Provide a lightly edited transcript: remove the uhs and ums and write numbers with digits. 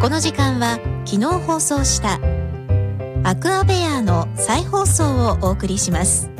この時間は昨日放送したアクアベアの再放送をお送りします。